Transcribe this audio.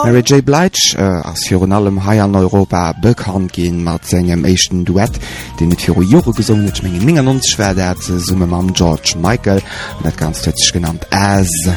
Mary J. Blige ass fir an allem Hai an Europa bekannt ginn mat segem échten Duett, de net fir Jore gesungen net mégen 90 schwer dat Summe mam George Michael, net ganz tëtsch genannt As.